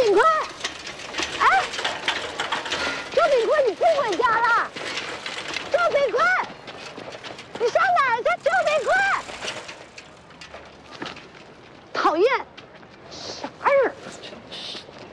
炳坤，哎，周炳坤，你不回家了？周炳坤，你上哪儿去？周炳坤，讨厌！